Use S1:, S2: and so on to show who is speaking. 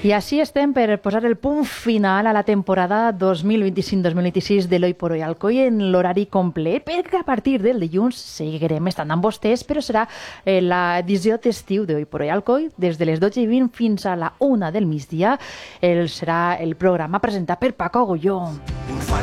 S1: I així estem per posar el punt final a la temporada 2025-2026 de l'Hoy por Hoy Alcoi en l'horari complet, perquè a partir del dilluns seguirem estant amb vostès, però serà l'edició d'estiu de Hoy por Hoy Alcoi des de les 12:20 fins a la 1 del migdia. Serà el programa presentat per Paco Agulló.